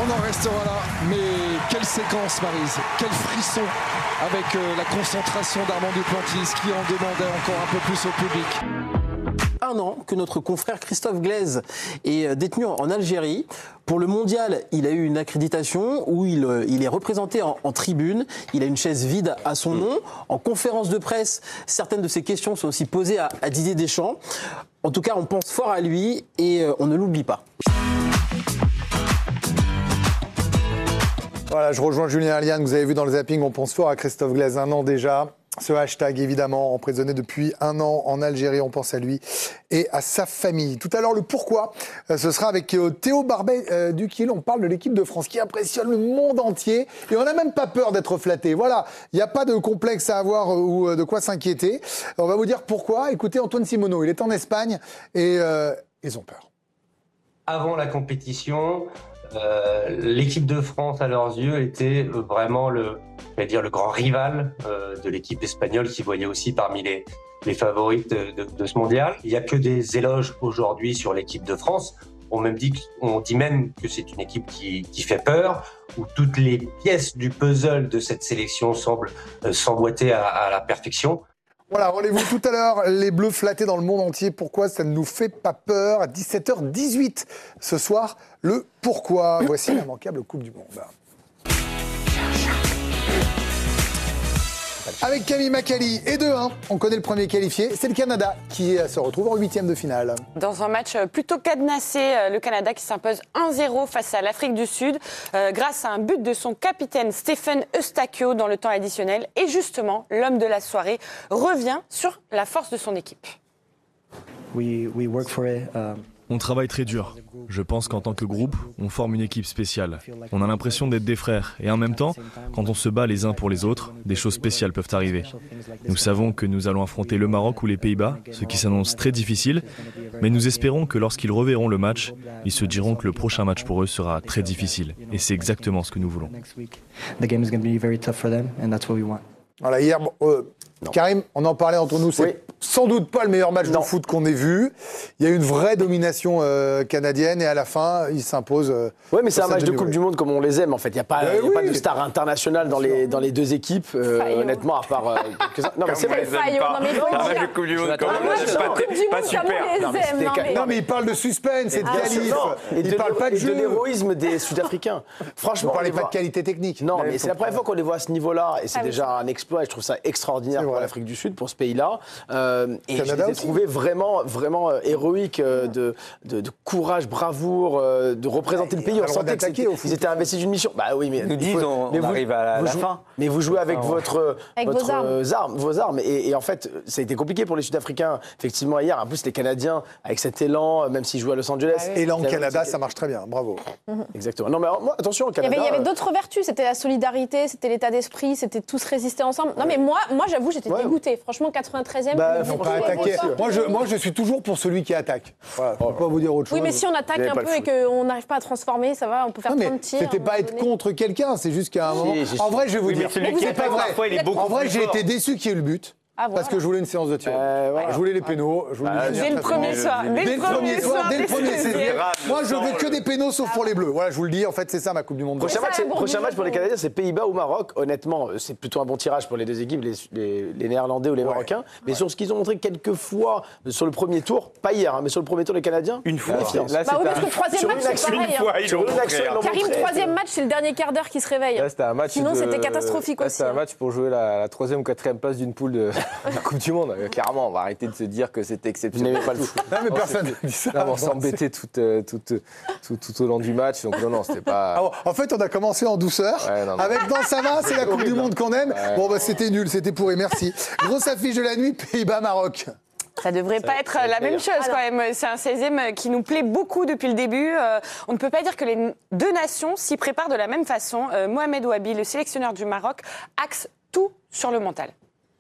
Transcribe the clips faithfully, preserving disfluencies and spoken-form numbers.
on en restera là. Mais quelle séquence, Maryse, quel frisson avec euh, la concentration d'Armand Duplantis qui en demandait encore un peu plus au public. Un an que notre confrère Christophe Glaise est détenu en Algérie. Pour le mondial, il a eu une accréditation où il, il est représenté en, en tribune. Il a une chaise vide à son nom. En conférence de presse, certaines de ses questions sont aussi posées à, à Didier Deschamps. En tout cas, on pense fort à lui et on ne l'oublie pas. Voilà, je rejoins Julien Aliane. Vous avez vu dans le zapping, on pense fort à Christophe Glaise, un an déjà. Ce hashtag, évidemment, emprisonné depuis un an en Algérie, on pense à lui et à sa famille. Tout à l'heure, le pourquoi, ce sera avec Théo Barbet-Duquil. On parle de l'équipe de France qui impressionne le monde entier et on n'a même pas peur d'être flatté. Voilà, il n'y a pas de complexe à avoir ou de quoi s'inquiéter. On va vous dire pourquoi. Écoutez Antoine Simoneau, il est en Espagne et euh, ils ont peur. Avant la compétition, euh, l'équipe de France, à leurs yeux, était vraiment le... je vais dire le grand rival euh, de l'équipe espagnole qui voyait aussi parmi les, les favoris de, de, de ce mondial. Il n'y a que des éloges aujourd'hui sur l'équipe de France. On, même dit, on dit même que c'est une équipe qui, qui fait peur, où toutes les pièces du puzzle de cette sélection semblent euh, s'emboîter à, à la perfection. Voilà, rendez-vous tout à l'heure, les Bleus flattés dans le monde entier. Pourquoi ça ne nous fait pas peur? À dix-sept heures dix-huit ce soir, le pourquoi. Voici l'immanquable Coupe du Monde. Avec Camille Macali et deux un, on connaît le premier qualifié, c'est le Canada qui se retrouve en huitième de finale. Dans un match plutôt cadenassé, le Canada qui s'impose un zéro face à l'Afrique du Sud euh, grâce à un but de son capitaine Stephen Eustáquio dans le temps additionnel. Et justement, l'homme de la soirée revient sur la force de son équipe. We, we work for it, uh... On travaille très dur. Je pense qu'en tant que groupe, on forme une équipe spéciale. On a l'impression d'être des frères. Et en même temps, quand on se bat les uns pour les autres, des choses spéciales peuvent arriver. Nous savons que nous allons affronter le Maroc ou les Pays-Bas, ce qui s'annonce très difficile. Mais nous espérons que lorsqu'ils reverront le match, ils se diront que le prochain match pour eux sera très difficile. Et c'est exactement ce que nous voulons. Voilà, hier, euh, Karim, on en parlait entre nous, c'est oui. sans doute pas le meilleur match non. de foot qu'on ait vu. Il y a eu une vraie domination euh, canadienne et à la fin, ils s'imposent. Euh, oui, mais c'est un match de Coupe du Monde comme on les aime en fait. Il n'y a pas, euh, y a oui. pas de star internationale dans les, dans les deux équipes, euh, honnêtement, à part. Euh, quelques... Non, mais c'est vrai. Non, mais il faut le dire. Coupe du Monde, comme moi, je pas, Coupe du Monde, pas super. Non, mais, non, mais... non, mais il parle de suspense et de qualif. Il ne parle pas de jeu. De l'héroïsme des Sud-Africains. Franchement, on ne parlait pas de qualité technique. Non, mais c'est la première fois qu'on les voit à ce niveau-là et c'est déjà un exploit. Je trouve ça extraordinaire pour l'Afrique du Sud, pour ce pays-là. Euh, et Canada je les ai trouvés vraiment, vraiment euh, héroïques, euh, de, de, de courage, bravoure, euh, de représenter ouais, le pays. On sentait qu'ils étaient investis d'une mission. Bah oui, mais nous disons, on, mais on vous, arrive à la, vous la jouez, fin. Mais vous jouez avec, enfin, votre, avec votre vos armes, euh, armes vos armes. Et, et en fait, ça a été compliqué pour les Sud-Africains. Effectivement, hier, en plus les Canadiens avec cet élan, même s'ils jouent à Los Angeles. Ah oui. Élan Canada, ça marche très bien. Bravo. Mm-hmm. Exactement. Non, mais moi, attention, au Canada. Il y avait, il y avait d'autres vertus. C'était la solidarité, c'était l'état d'esprit, c'était tous résister ensemble. Non, mais moi, moi, j'avoue, j'étais ouais. dégoûtée. Franchement, quatre-vingt-treizième. Bah, faut pas attaquer. Moi je, moi, je suis toujours pour celui qui attaque. Voilà, faut oh. pas vous dire autre chose. Oui, mais si on attaque un peu et qu'on n'arrive pas à transformer, ça va, on peut faire non, trente tirs. C'était pas être donné. contre quelqu'un, c'est juste qu'à un moment. Si, en vrai, je vais vous oui, dire, c'est pas vrai. Parfois, il est beaucoup en vrai, j'ai fort. été déçu qu'il y ait eu le but. Ah, voilà. Parce que je voulais une séance de tir. Euh, voilà. Je voulais les pénaux. Je voulais ah, dès le premier soir. Dès le premier soir. Dès le premier soir. Moi, je veux que des pénaux, sauf pour les Bleus. Voilà, je vous le dis. En fait, c'est ça ma Coupe du Monde. Prochain match, c'est, prochain match pour les Canadiens, c'est Pays-Bas ou Maroc. Honnêtement, c'est plutôt un bon tirage pour les deux équipes, les, les, les Néerlandais ou les ouais. Marocains. Mais ouais. sur ce qu'ils ont montré quelques fois sur le premier tour, pas hier, hein, mais sur le premier tour, les Canadiens. Une fois. Là, bah oui, parce que le troisième match, c'est pareil. Karim, troisième match, c'est le dernier quart d'heure qui se réveille. Sinon, c'était catastrophique aussi. C'était un match pour jouer la troisième ou quatrième place d'une poule de Coupe du Monde. Clairement, on va arrêter de se dire que c'était exceptionnel. Vous n'aimez pas le foot. Non, mais personne ne dit ça. Non, on s'embêtait tout, tout, tout, tout, tout au long du match. Donc, non, non, c'était pas. Alors, en fait, on a commencé en douceur. Ouais, non, non. Avec dans ça va, c'est la Coupe du Monde qu'on aime. Ouais. Bon, bah, c'était nul, c'était pourri, merci. Grosse affiche de la nuit, Pays-Bas-Maroc. Ça devrait pas être la même chose quand même. C'est un seizième qui nous plaît beaucoup depuis le début. Euh, on ne peut pas dire que les deux nations s'y préparent de la même façon. Euh, Mohamed Ouabi, le sélectionneur du Maroc, axe tout sur le mental.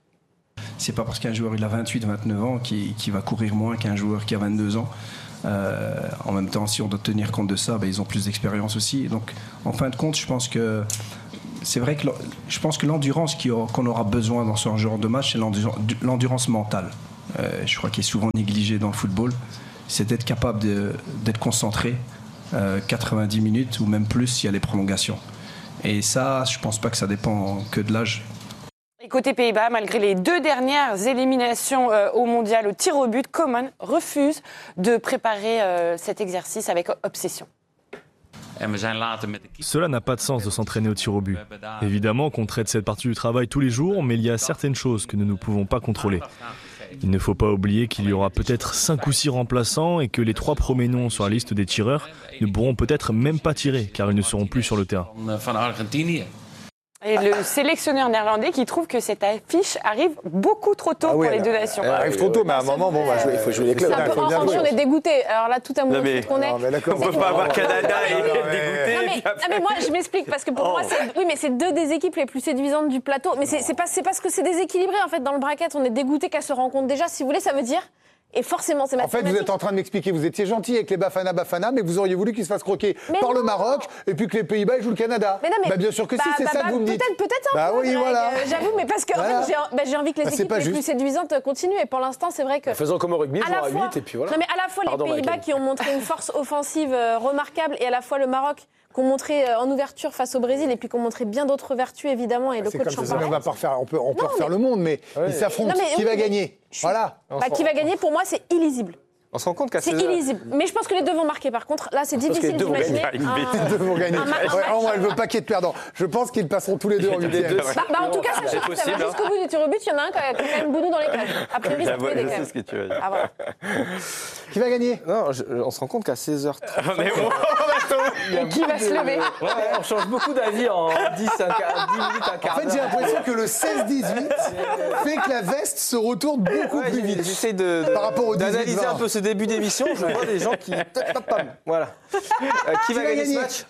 C'est pas parce qu'un joueur il a vingt-huit vingt-neuf ans qu'il, qu'il va courir moins qu'un joueur qui a vingt-deux ans. Euh, en même temps, si on doit tenir compte de ça, ben, ils ont plus d'expérience aussi. Et donc, en fin de compte, je pense que c'est vrai que je pense que l'endurance qu'on aura besoin dans ce genre de match, c'est l'endurance, l'endurance mentale. Euh, je crois qu'il est souvent négligé dans le football. C'est d'être capable de, d'être concentré, euh, quatre-vingt-dix minutes ou même plus s'il y a les prolongations. Et ça, je ne pense pas que ça dépend que de l'âge. Et côté Pays-Bas, malgré les deux dernières éliminations euh, au mondial au tir au but, Coman refuse de préparer euh, cet exercice avec obsession. Cela n'a pas de sens de s'entraîner au tir au but. Évidemment qu'on traite cette partie du travail tous les jours, mais il y a certaines choses que nous ne pouvons pas contrôler. Il ne faut pas oublier qu'il y aura peut-être cinq ou six remplaçants et que les trois premiers noms sur la liste des tireurs ne pourront peut-être même pas tirer car ils ne seront plus sur le terrain. Et le sélectionneur néerlandais qui trouve que cette affiche arrive beaucoup trop tôt ah oui, pour les deux nations. Elle arrive trop tôt, mais à un moment, bon, bah, il faut jouer les clubs. C'est un peu entendu, on est dégoûté. Alors là, tout à mon mais... qu'on est. Non, mais on ne peut pas avoir Canada et être dégoûté. Non mais, non, mais moi, je m'explique, parce que pour oh. moi, c'est, oui, mais c'est deux des équipes les plus séduisantes du plateau. Mais c'est, c'est, pas, c'est parce que c'est déséquilibré, en fait, dans le bracket. On est dégoûté qu'elles se rencontrent déjà. Si vous voulez, ça veut dire... Et forcément, c'est mathématique. En fait, vous êtes en train de m'expliquer, vous étiez gentil avec les Bafana Bafana, mais vous auriez voulu qu'ils se fassent croquer mais par non. le Maroc et puis que les Pays-Bas jouent le Canada. Mais non, mais bah, bien sûr que bah, si, c'est bah, ça bah, que vous me dites. Peut-être, peut-être un bah, peu. Oui, voilà. Euh, j'avoue, mais parce que voilà. en fait, j'ai, bah, j'ai envie que les bah, équipes les juste. plus séduisantes continuent. Et pour l'instant, c'est vrai que. Faisons comme au rugby, à la fois, huit et puis voilà. Non, mais à la fois Pardon, les Pays-Bas qui ont montré une force offensive euh, remarquable et à la fois le Maroc qui ont montré euh, en ouverture face au Brésil et puis qui ont montré bien d'autres vertus évidemment et le coach comme ça, on va pas refaire, on peut, on peut non, refaire mais... le monde, mais ouais. ils s'affrontent. Non, mais, qui oui, va gagner Voilà. Bah, qui va gagner pour moi, c'est illisible. On se rend compte qu'à c'est illisible. Mais je pense que les deux vont marquer. Par contre, là, c'est difficile d'imaginer. Les deux vont gagner. Ouais, moi, elle veut pas qu'il y ait de perdants. Je pense qu'ils passeront tous les deux en huitième. Bah, bah, en tout cas, ça, ça va jusqu'au bout du tir au but. Il y en a un qui a quand même Bounou dans les cages. A priori, ça peut aider quand même. Je sais ce que tu veux dire. Ah, voilà. Qui va gagner Non, je, on se rend compte qu'à seize heures trente. Mais bon, et qui va se lever ouais, on change beaucoup d'avis en dix, un quart, dix minutes, un quart. En fait, j'ai l'impression que le seize dix-huit fait que la veste se retourne beaucoup ouais, plus vite. J'essaie de, de, par rapport au d'analyser un peu ce début d'émission. Je vois des gens qui. Voilà. Euh, qui, qui va, va gagner, gagner ce match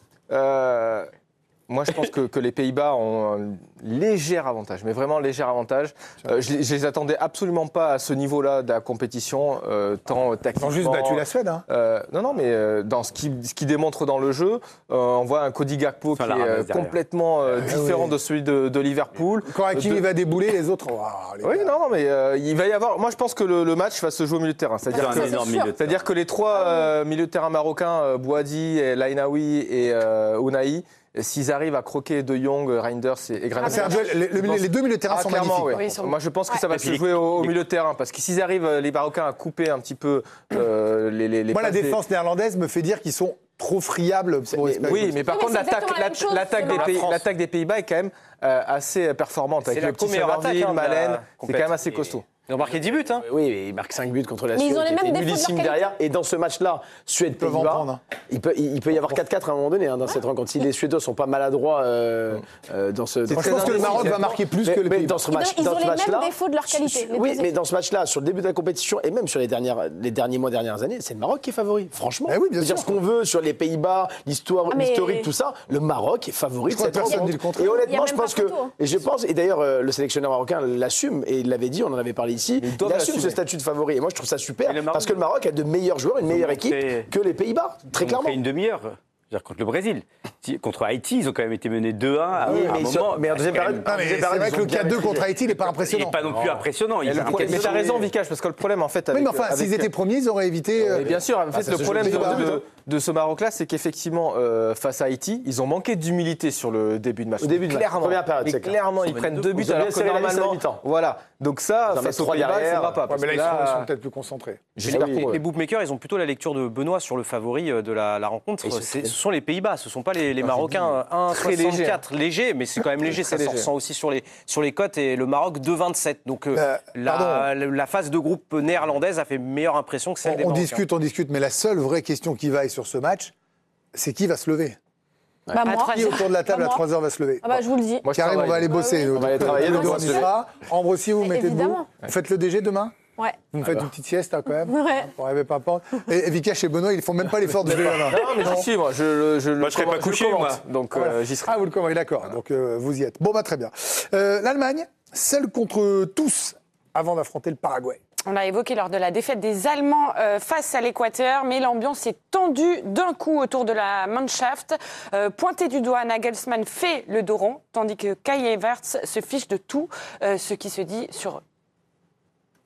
euh, Moi, je pense que, que les Pays-Bas ont un léger avantage, mais vraiment léger avantage. Euh, je, je les attendais absolument pas à ce niveau-là de la compétition, euh, tant tactiquement. Ils ont juste battu la Suède. Hein. Euh, non, non, mais euh, dans ce qui, ce qui démontre dans le jeu, euh, on voit un Cody Gakpo qui est euh, complètement euh, différent oui. de celui de, de Liverpool. Quand Hakimi de... va débouler, les autres. Oh, les oui, non, non, mais euh, il va y avoir. Moi, je pense que le, le match va se jouer au milieu de terrain. C'est-à-dire, c'est que, milieu c'est-à-dire que les trois euh, milieux de terrain marocains, euh, Bouhaddi, Lainaoui et euh, Ounahi. S'ils arrivent à croquer De Jong, Reinders et Granit. Ah, les, les, les deux milieux de terrain ah, sont magnifiques. Ouais. Oui, sont... Moi, je pense que ouais. ça va et se jouer au, au milieu de terrain. Parce que s'ils arrivent, les Marocains, à couper un petit peu euh, les, les, les Moi, la défense des... néerlandaise me fait dire qu'ils sont trop friables pour l'Espagne. Oui, mais par oui, contre, mais l'attaque, la chose, l'attaque, des pays, l'attaque des Pays-Bas est quand même euh, assez performante. Avec le petit Savardi, Malen, c'est quand même assez costaud. Ils ont marqué dix buts, hein. Oui, mais ils marquent cinq buts contre la mais Suède. Ils ont les mêmes nullissime de derrière. Et dans ce match-là, Suède-Pays-Bas, hein. il, peut, il peut y avoir quatre quatre à un moment donné hein, dans cette rencontre. Si les Suédois sont pas maladroits euh, euh, dans ce. Moi, je pense que le Maroc va marquer plus mais, que le Pays-Bas. Dans ce match, ils dans ont ce les match-là, mêmes défauts de leur qualité. Oui, mais dans ce match-là, sur le début de la compétition et même sur les dernières, les derniers mois, dernières années, c'est le Maroc qui est favori. Franchement. Oui, bien sûr. Dire ce qu'on veut sur les Pays-Bas, l'histoire, l'historique, tout ça, le Maroc est favori de cette rencontre. Et honnêtement, je pense que, et je pense, et d'ailleurs, le sélectionneur marocain l'assume et il l'avait dit, on en avait parlé ici, il assume ce statut de favori. Et moi, je trouve ça super parce que le Maroc a de meilleurs joueurs, une meilleure équipe que les Pays-Bas, très clairement. Une demi-heure. C'est-à-dire contre le Brésil. Contre Haïti, ils ont quand même été menés deux un à, oui, à un moment. Sont, mais en deuxième période, ah, c'est vrai que le quatre deux contre Haïti, il n'est pas impressionnant. Il n'est pas non plus impressionnant. Il mais tu as raison, Vikash, parce que le problème, en fait. Avec, oui, mais enfin, avec... s'ils étaient premiers, ils auraient évité. Euh... Bien sûr, en fait, ah, le problème de, de, de ce Maroc-là, c'est qu'effectivement, euh, face à Haïti, ils ont manqué d'humilité sur le début de match. Au début de clairement. Première période, mais clairement, ils prennent deux buts alors que normalement. Voilà. Donc ça, face aux Pays-Bas, ça ne va pas. Mais là, ils sont peut-être plus concentrés. Les bookmakers, ils ont plutôt la lecture de Benoît sur le favori de la rencontre. Ce sont les Pays-Bas, ce ne sont pas les Marocains. un virgule soixante-quatre léger, mais c'est quand même léger, ça se ressent aussi sur les, sur les cotes, et le Maroc deux virgule vingt-sept. Donc euh, bah, la, la phase de groupe néerlandaise a fait meilleure impression que celle on, des on Marocains. discute, on discute, mais la seule vraie question qui vaille sur ce match, c'est qui va se lever. Ouais. Bah, moi. Qui autour de la table bah, à trois heures va se lever. Ah bah, je vous le dis. Moi, Karim, on va aller bosser. On va aller travailler. On va Ambre aussi, vous mettez debout. Vous faites le D G demain. Ouais. Vous me faites une petite sieste hein, quand même. Ouais. Pour rêver pas pendre. Et, et Vikash et Benoît, ils font même pas l'effort de se lever. Non, mais j'y suis, moi. Je, je, moi, je serais pas couché, moi. Donc, voilà. euh, j'y serai. Ah, vous le commandez, d'accord. Voilà. Donc, euh, vous y êtes. Bon, bah, très bien. Euh, L'Allemagne, seule contre tous, avant d'affronter le Paraguay. On l'a évoqué lors de la défaite des Allemands euh, face à l'Équateur, mais l'ambiance est tendue d'un coup autour de la Mannschaft. Euh, pointé du doigt, Nagelsmann fait le dos rond, tandis que Kai Havertz se fiche de tout euh, ce qui se dit sur eux.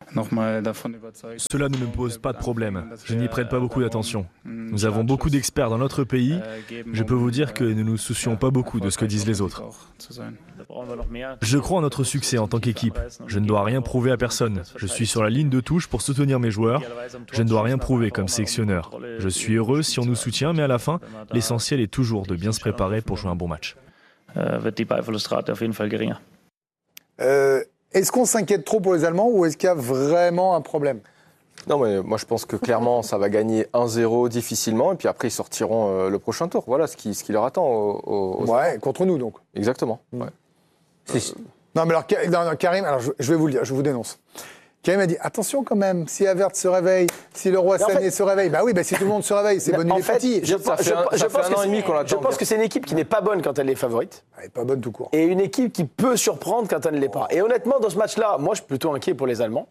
Cela ne me pose pas de problème. Je n'y prête pas beaucoup d'attention. Nous avons beaucoup d'experts dans notre pays. Je peux vous dire que nous ne nous soucions pas beaucoup de ce que disent les autres. Je crois en notre succès en tant qu'équipe. Je ne dois rien prouver à personne. Je suis sur la ligne de touche pour soutenir mes joueurs. Je ne dois rien prouver comme sélectionneur. Je suis heureux si on nous soutient, mais à la fin, l'essentiel est toujours de bien se préparer pour jouer un bon match. Euh, est-ce qu'on s'inquiète trop pour les Allemands ou est-ce qu'il y a vraiment un problème ? Non, mais moi je pense que clairement ça va gagner un zéro difficilement et puis après ils sortiront euh, le prochain tour. Voilà ce qui, ce qui leur attend. Au, au, au... Ouais, contre nous donc. Exactement. Ouais. Euh, non, mais alors non, non, Karim, alors je, je vais vous le dire, je vous dénonce. Karim a dit attention quand même, si Havertz se réveille, si le roi Sané se réveille, bah oui, bah si tout le monde se réveille, c'est bonne idée. En fait, petit. je, ça je, fait un, je ça pense, fait un an et demi qu'on je pense que c'est une équipe qui n'est pas bonne quand elle est favorite. Elle n'est pas bonne tout court. Et une équipe qui peut surprendre quand elle ne l'est pas. Et honnêtement, dans ce match-là, moi je suis plutôt inquiet pour les Allemands.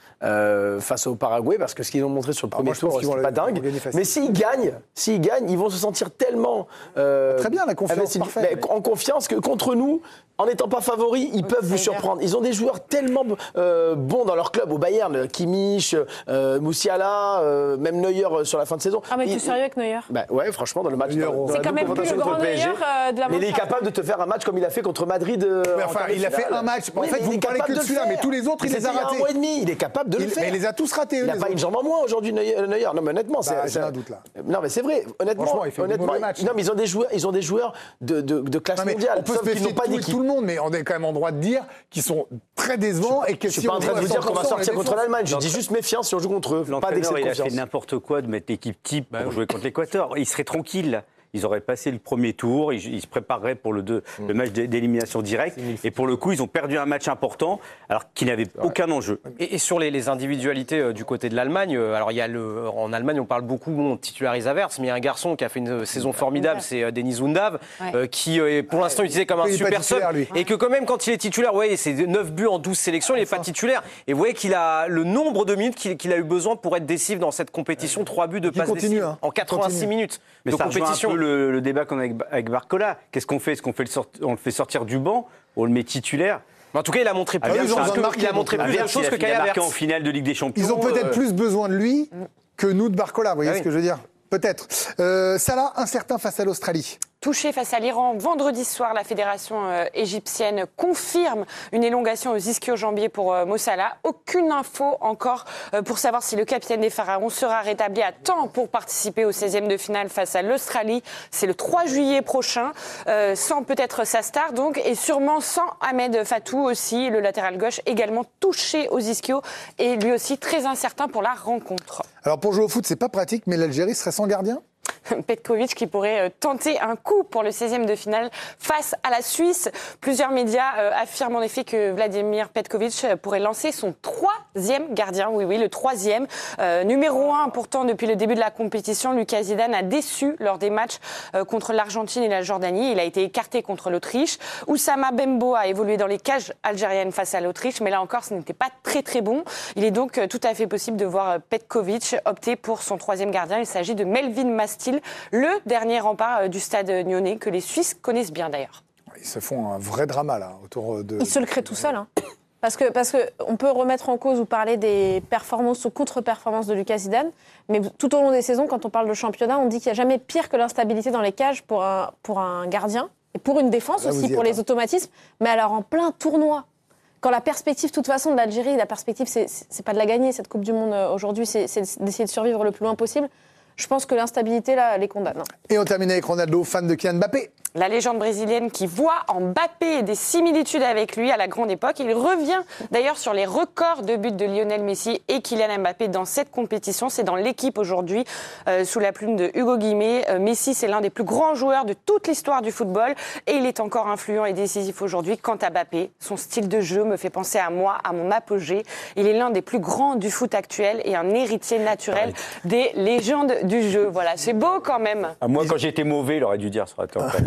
Euh, face au Paraguay, parce que ce qu'ils ont montré sur le premier tour, c'est pas dingue. Mais s'ils gagnent, s'ils gagnent, ils vont se sentir tellement euh, très bien, la confiance, parfait, en confiance que contre nous, en n'étant pas favoris, ils peuvent vous surprendre. Ils ont des joueurs tellement euh, bons dans leur club au Bayern, Kimmich, euh, Musiala, euh, même Neuer sur la fin de saison. Ah mais tu es il, sérieux avec Neuer? Bah ouais, franchement, dans le match, dans, dans c'est quand même plus le grand Neuer euh, de la. Mais il est capable de te faire un match comme il a fait contre Madrid. Euh, mais enfin, il a fait un match. En oui, fait, vous ne parlez que de celui-là, mais tous les autres, il les a ratés. Il y a un mois et demi, il est capable de le faire. Mais il les a tous ratés. Il n'a pas une jambe en moins aujourd'hui, Neuer. Non, mais honnêtement, c'est un doute là. Non, mais c'est vrai. Honnêtement, honnêtement, non, mais ils ont des joueurs, ils ont des joueurs de de classe mondiale. On peut se méfier de tout le monde, mais on est quand même en droit de dire qu'ils sont très décevants et que je suis pas en train de vous dire qu'on va sortir contre l'Allemagne. Je dis juste méfiance si on joue contre eux. Pas d'excès de confiance. Il a fait n'importe quoi de mettre l'équipe type pour jouer contre l'Équateur. Il serait tranquille. Ils auraient passé le premier tour, ils, ils se prépareraient pour le, deux, mmh. le match d'élimination directe. Et pour le coup, ils ont perdu un match important, alors qu'ils n'avaient ouais. aucun enjeu. Et, et sur les, les individualités euh, du côté de l'Allemagne, euh, alors il y a le, en Allemagne, on parle beaucoup, bon, on titularise Havertz, mais il y a un garçon qui a fait une euh, saison formidable, c'est euh, Denis Undav, ouais. euh, qui euh, est pour l'instant ouais. utilisé comme un super sub. Et que quand même, quand il est titulaire, ouais, c'est neuf buts en douze sélections, il n'est pas titulaire. Et vous voyez qu'il a le nombre de minutes qu'il, qu'il a eu besoin pour être décisif dans cette compétition, trois buts de passes décisives hein. en quatre-vingt-six minutes mais de ça compétition. Un peu le, le débat qu'on a avec, avec Barcola. Qu'est-ce qu'on fait? Est-ce qu'on fait le sort, on le fait sortir du banc? On le met titulaire? En tout cas, il a montré plus, Havertz, de, marqué, il a montré plus de choses que Kai Havertz. En finale de Ligue des Champions. Ils ont peut-être euh... plus besoin de lui que nous de Barcola. Vous voyez ah ce oui. que je veux dire? Peut-être. Euh, Salah, incertain face à l'Australie. Touché face à l'Iran vendredi soir, la fédération euh, égyptienne confirme une élongation aux ischio-jambiers pour euh, Mo Salah. Aucune info encore euh, pour savoir si le capitaine des Pharaons sera rétabli à temps pour participer au seizième de finale face à l'Australie. C'est le trois juillet prochain, euh, sans peut-être sa star donc, et sûrement sans Ahmed Fatou aussi, le latéral gauche également touché aux ischios et lui aussi très incertain pour la rencontre. Alors pour jouer au foot, c'est pas pratique, mais l'Algérie serait sans gardien ? Petkovic qui pourrait tenter un coup pour le seizième de finale face à la Suisse. Plusieurs médias euh, affirment en effet que Vladimir Petkovic pourrait lancer son troisième gardien. Oui, oui, le troisième. Euh, numéro un, pourtant, depuis le début de la compétition, Lucas Zidane a déçu lors des matchs euh, contre l'Argentine et la Jordanie. Il a été écarté contre l'Autriche. Oussama Bembo a évolué dans les cages algériennes face à l'Autriche, mais là encore, ce n'était pas très très bon. Il est donc tout à fait possible de voir Petkovic opter pour son troisième gardien. Il s'agit de Melvin Mastil, le dernier rempart du stade Nyonnais, que les Suisses connaissent bien d'ailleurs. Ils se font un vrai drama là autour de... Ils se le créent tout seuls. Hein. Parce que, parce que on peut remettre en cause ou parler des performances ou contre-performances de Lucas Zidane, mais tout au long des saisons, quand on parle de championnat, on dit qu'il n'y a jamais pire que l'instabilité dans les cages pour un, pour un gardien, et pour une défense là, aussi, pour les automatismes, mais alors en plein tournoi. Quand la perspective, de toute façon, de l'Algérie, la perspective, c'est, c'est pas de la gagner, cette Coupe du Monde aujourd'hui, c'est, c'est d'essayer de survivre le plus loin possible. Je pense que l'instabilité, là, les condamne. Et on termine avec Ronaldo, fan de Kylian Mbappé. La légende brésilienne qui voit en Mbappé des similitudes avec lui à la grande époque. Il revient d'ailleurs sur les records de buts de Lionel Messi et Kylian Mbappé dans cette compétition. C'est dans l'équipe aujourd'hui, euh, sous la plume de Hugo Guimé. Euh, Messi, c'est l'un des plus grands joueurs de toute l'histoire du football et il est encore influent et décisif aujourd'hui. Quant à Mbappé, son style de jeu me fait penser à moi, à mon apogée. Il est l'un des plus grands du foot actuel et un héritier naturel des légendes du jeu. Voilà, c'est beau quand même. À moi, quand j'étais mauvais, il aurait dû dire ça.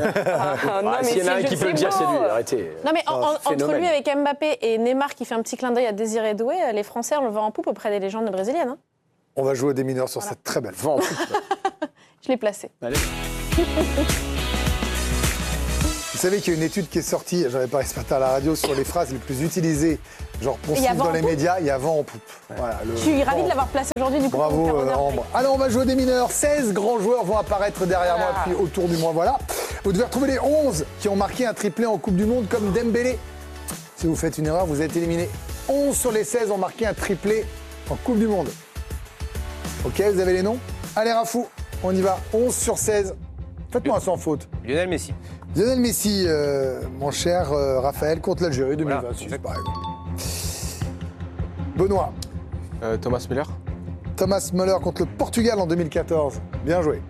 Ah, non, ah, s'il y en a un qui peut le dire, c'est lui. Arrêtez. Non, mais en, oh, entre lui avec Mbappé et Neymar qui fait un petit clin d'œil à Désiré Doué, les Français, on le voit en poupe auprès des légendes brésiliennes. Hein. On va jouer des mineurs sur voilà. cette très belle vent en poupe. Je l'ai placé. Allez. Vous savez qu'il y a une étude qui est sortie, j'en avais parlé ce matin à la radio, sur les phrases les plus utilisées, genre poncifs dans les médias, il y a vent en poupe. Voilà, le... Je suis ravie de l'avoir placé aujourd'hui du coup. Bravo euh, Ambre. Alors on va jouer des mineurs, seize grands joueurs vont apparaître derrière voilà. moi, puis autour du moi, voilà. Vous devez retrouver les onze qui ont marqué un triplé en Coupe du Monde comme Dembélé. Si vous faites une erreur, vous êtes éliminé. onze sur les seize ont marqué un triplé en Coupe du Monde. Ok, vous avez les noms? Allez Rafou, on y va, onze sur seize. Faites-moi un sans faute. Lionel Messi. Lionel Messi, euh, mon cher euh, Raphaël, contre l'Algérie deux mille vingt-six, voilà, par exemple. Benoît. Euh, Thomas Müller. Thomas Müller contre le Portugal en deux mille quatorze. Bien joué.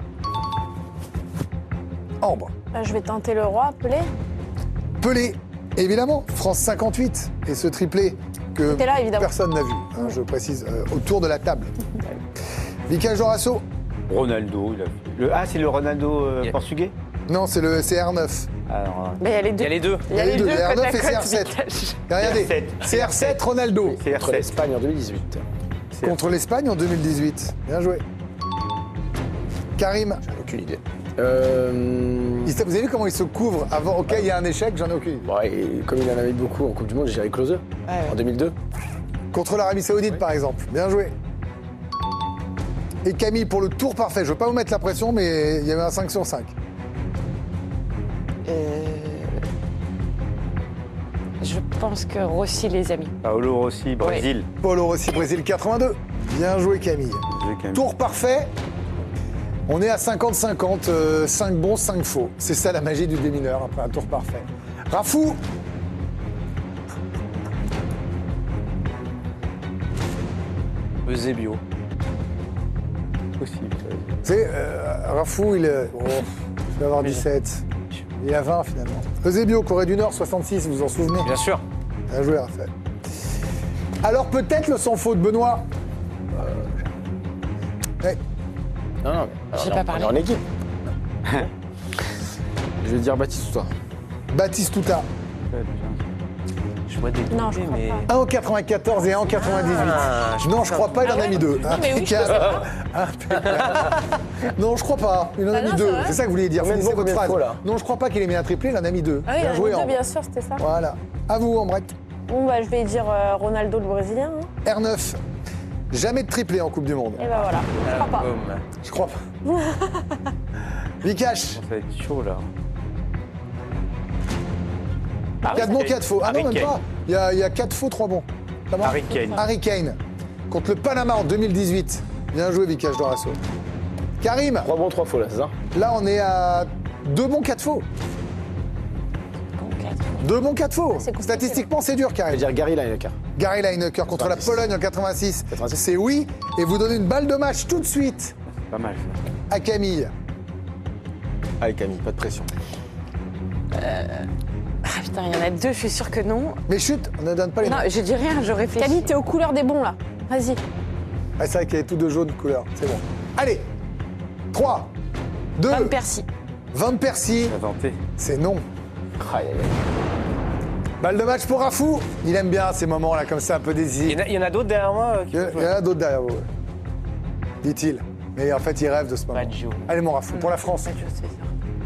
Ambre. Euh, je vais tenter le roi, Pelé. Pelé, évidemment. France cinquante-huit. Et ce triplé que là, personne n'a vu, hein, je précise, euh, autour de la table. Mickaël Jorasso. Ronaldo. Il a... le... Ah, c'est le Ronaldo euh, yeah. portugais? Non, c'est le C R neuf. Alors, mais il y a les deux. Il y a les deux. Il y a les deux, C R neuf et C R sept. Regardez, C R sept, Ronaldo. Contre l'Espagne en deux mille dix-huit. Contre l'Espagne en deux mille dix-huit. Bien joué. Karim. J'en ai aucune idée. Euh... Vous avez vu comment il se couvre avant? Ok, il y a un échec, j'en ai aucune idée. Bon, et comme il en avait beaucoup en Coupe du Monde, j'irais Klose, ouais, ouais. en deux mille deux. Contre l'Arabie Saoudite, ouais. par exemple. Bien joué. Et Camille pour le tour parfait. Je ne veux pas vous mettre la pression, mais il y avait un cinq sur cinq. Euh... Je pense que Rossi, les amis. Paolo Rossi, Brésil. Oui. Paolo Rossi, Brésil, quatre-vingt-deux. Bien joué, Camille. Bien joué, Camille. Tour parfait. On est à cinquante cinquante, euh, cinq bons, cinq faux. C'est ça la magie du démineur après un tour parfait. Rafou. Eusebio. Possible. C'est euh, Rafou, il est. Oh, je vais avoir dix-sept. Il est à vingt finalement. Eusebio, Corée du Nord, soixante-six, vous vous en souvenez? Bien sûr. Bien joué, Raphaël. Alors peut-être le sans faute, Benoît. Euh... Ouais. Non, non, j'ai pas parlé. On est en équipe. Je vais dire Batistuta. Batistuta. Je vois des deux, non, je crois mais... pas. un en quatre-vingt-quatorze et un en quatre-vingt-dix-huit. Ah, non, je crois pas, il en a mis deux. Non, mais oui, je non, je crois pas. Il en a ah mis non, deux. C'est, c'est ça que vous vouliez dire. Finissez votre phrase. Fois, non, je crois pas qu'il ait mis un triplé, il en a mis deux. Ah oui, bien il joué, en a mis deux, en bien sûr, c'était ça. Voilà. À vous, Ambrette. Bon, bah, je vais dire euh, Ronaldo, le Brésilien. Hein. R neuf. Jamais de triplé en Coupe du Monde. Et ben voilà. Je crois pas. Je crois pas. Vikash. Ça va être chaud, là. quatre bons, quatre faux. Ah non, même pas. Il y a, il y a quatre faux, trois bons. Harry Kane. Harry Kane. Contre le Panama en deux mille dix-huit. Bien joué, Vikash Dorasso. Karim. trois bons, trois faux, là, c'est ça? Là, on est à deux bons, quatre faux. Deux bons, quatre faux. C'est Statistiquement, c'est dur, Karim. Je vais dire Gary Lineker. Gary Lineker contre quatre-vingt-six. La Pologne en quatre-vingt-six. quatre-vingt-six. C'est oui. Et vous donnez une balle de match tout de suite. Pas mal, ça. À Camille. Allez, Camille, pas de pression. Euh... Ah putain, il y en a deux, je suis sûre que non. Mais chut, on ne donne pas les Non, noms. je dis rien, je réfléchis. Camille, t'es aux couleurs des bons, là. Vas-y. Ah, c'est vrai qu'il y a tout de jaune couleur. C'est bon. Allez. trois, deux. Van Persie. Van Persie. C'est non. Aïe, aïe, aïe. Balle de match pour Rafou. Il aime bien ces moments-là, comme ça, un peu désir. Il y en a, a d'autres derrière moi euh, qui Il y, il y en a d'autres derrière vous, ouais. Dit-il. Mais en fait, il rêve de ce moment. Baggio. Allez, mon Rafou, pour la France. Baggio, c'est ça.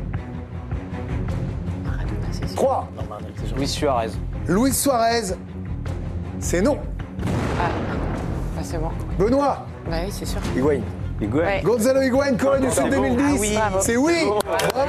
trois. Luis Suarez. Luis Suarez. C'est non. Ah, ah c'est bon. Benoît. Bah oui, c'est sûr. Higuain. Higuain. Ouais. Gonzalo Higuain, Corée du Sud deux mille dix. Ah oui. C'est oui. Bravo.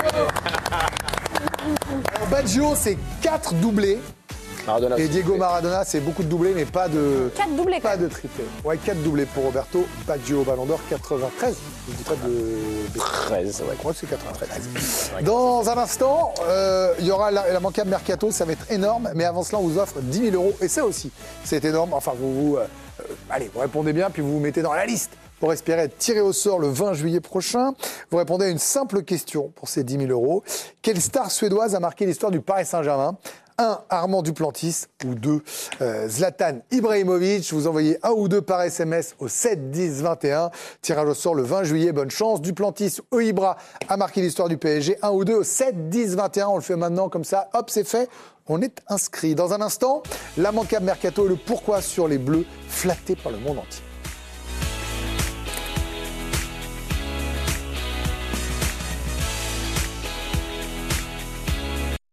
Alors, Baggio, c'est quatre doublés. Maradona. Et Diego Maradona, c'est beaucoup de doublés, mais pas de. quatre doublés, Pas de triplés. Ouais, quatre doublés pour Roberto Baggio au Ballon d'Or quatre-vingt-treize. Je dis pas de. treize, ouais. Je crois que c'est quatre-vingt-treize. Dans un instant, euh, il y aura la, la Mancab Mercato, ça va être énorme, mais avant cela, on vous offre dix mille euros, et ça aussi, c'est énorme. Enfin, vous, vous euh, euh, allez, vous répondez bien, puis vous vous mettez dans la liste pour espérer être tiré au sort le vingt juillet prochain. Vous répondez à une simple question pour ces dix mille euros. Quelle star suédoise a marqué l'histoire du Paris Saint-Germain ? un. Armand Duplantis ou deux. Euh, Zlatan Ibrahimovic. Vous envoyez un ou deux par S M S au sept dix vingt et un. Tirage au sort le vingt juillet. Bonne chance. Duplantis ou Ibra a marqué l'histoire du P S G. un ou deux au sept dix vingt et un. On le fait maintenant comme ça. Hop, c'est fait. On est inscrit. Dans un instant, la Mancab Mercato et le pourquoi sur les Bleus flattés par le monde entier.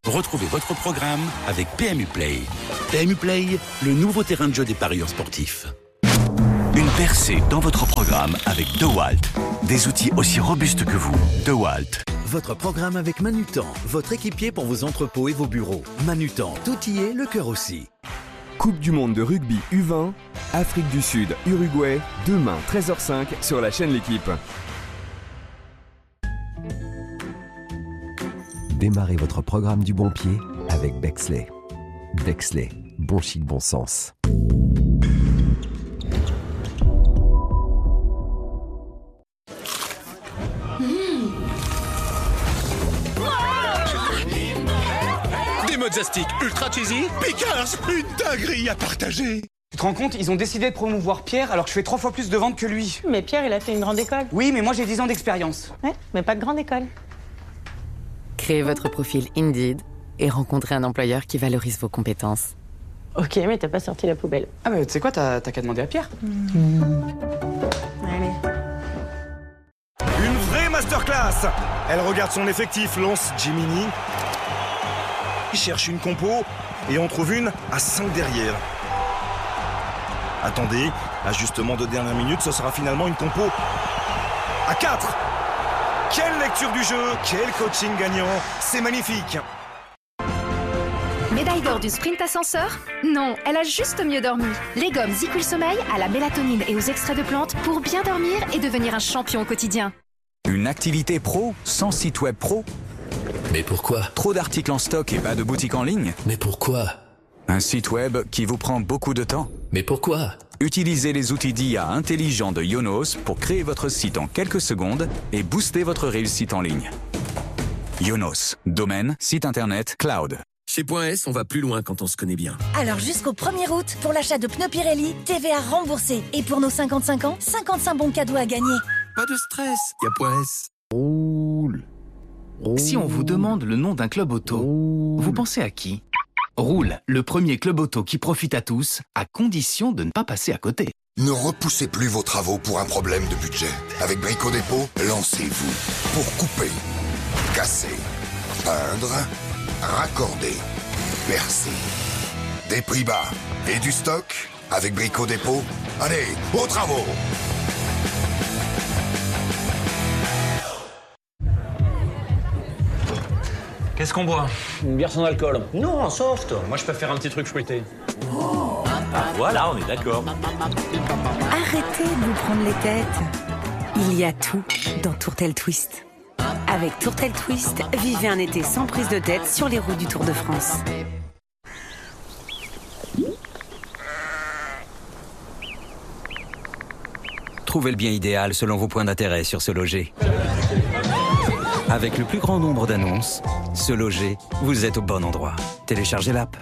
Retrouvez votre programme avec P M U Play. P M U Play, le nouveau terrain de jeu des parieurs sportifs. Une percée dans votre programme avec DeWalt. Des outils aussi robustes que vous. DeWalt. Votre programme avec Manutan, votre équipier pour vos entrepôts et vos bureaux. Manutan, tout y est, le cœur aussi. Coupe du monde de rugby U vingt, Afrique du Sud, Uruguay, demain treize heures cinq sur la chaîne L'Équipe. Démarrez votre programme du bon pied avec Bexley. Bexley, bon chic, bon sens. Des mozzastiques ultra cheesy, Pickers, une dinguerie à partager. Tu te rends compte, ils ont décidé de promouvoir Pierre alors que je fais trois fois plus de ventes que lui. Mais Pierre, il a fait une grande école. Oui, mais moi j'ai dix ans d'expérience. Ouais, mais pas de grande école. Créez votre profil Indeed et rencontrez un employeur qui valorise vos compétences. Ok, mais t'as pas sorti la poubelle. Ah bah tu sais quoi, t'as qu'à demander à Pierre. Mmh. Allez. Une vraie masterclass. Elle regarde son effectif, lance Jiminy. Il cherche une compo et on trouve une à cinq derrière. Attendez, ajustement de dernière minute, ce sera finalement une compo à quatre. Quelle lecture du jeu, quel coaching gagnant, c'est magnifique. Médaille d'or du sprint ascenseur? Non, elle a juste mieux dormi. Les gommes Zicul Sommeil à la mélatonine et aux extraits de plantes pour bien dormir et devenir un champion au quotidien. Une activité pro sans site web pro? Mais pourquoi? Trop d'articles en stock et pas de boutique en ligne? Mais pourquoi? Un site web qui vous prend beaucoup de temps? Mais pourquoi? Utilisez les outils d'I A intelligents de Yonos pour créer votre site en quelques secondes et booster votre réussite en ligne. Yonos, domaine, site internet, cloud. Chez Point S, on va plus loin quand on se connaît bien. Alors jusqu'au premier août, pour l'achat de pneus Pirelli, T V A remboursé. Et pour nos cinquante-cinq ans, cinquante-cinq bons cadeaux à gagner. Pas de stress, y a Point S. Roule. Roule. Si on vous demande le nom d'un club auto, Roule. Vous pensez à qui? Roule, le premier club auto qui profite à tous, à condition de ne pas passer à côté. Ne repoussez plus vos travaux pour un problème de budget. Avec Brico Dépôt, lancez-vous pour couper, casser, peindre, raccorder, percer. Des prix bas et du stock avec Brico Dépôt. Allez, aux travaux! Qu'est-ce qu'on boit? Une bière sans alcool. Non, en soft. Moi, je préfère un petit truc fruité. Oh. Ah, voilà, on est d'accord. Arrêtez de vous prendre les têtes. Il y a tout dans Tourtel Twist. Avec Tourtel Twist, vivez un été sans prise de tête sur les routes du Tour de France. Trouvez le bien idéal selon vos points d'intérêt sur Se Loger. Avec le plus grand nombre d'annonces, Se Loger, vous êtes au bon endroit. Téléchargez l'app.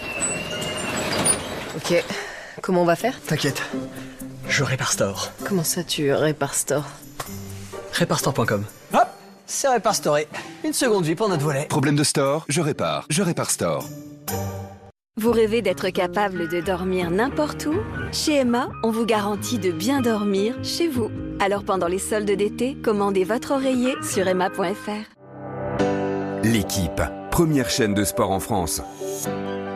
Ok, comment on va faire? T'inquiète, je répare Store. Comment ça tu répares Store? Réparestore point com. Hop, c'est Réparestoré. Une seconde vie pour notre volet. Problème de store, je répare. Je répare Store. Vous rêvez d'être capable de dormir n'importe où? Chez Emma, on vous garantit de bien dormir chez vous. Alors pendant les soldes d'été, commandez votre oreiller sur emma point f r. L'Équipe, première chaîne de sport en France.